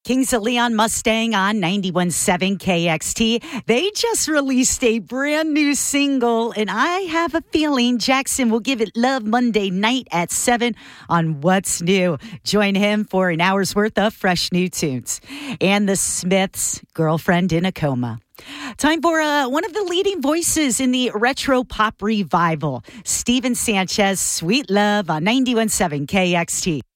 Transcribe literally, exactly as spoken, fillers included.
Kings of Leon Mustang on ninety-one point seven K X T. They just released a brand new single, and I have a feeling Jackson will give it love Monday night at seven on What's New. Join him for an hour's worth of fresh new tunes. And the Smiths, Girlfriend in a Coma. Time for uh, one of the leading voices in the retro pop revival, Steven Sanchez, Sweet Love on ninety-one point seven K X T.